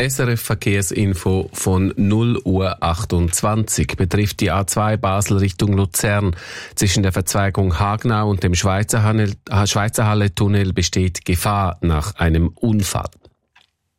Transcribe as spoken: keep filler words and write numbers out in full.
S R F Verkehrsinfo von null Uhr achtundzwanzig betrifft die A zwei Basel Richtung Luzern. Zwischen der Verzweigung Hagnau und dem Schweizerhalle-Tunnel besteht Gefahr nach einem Unfall.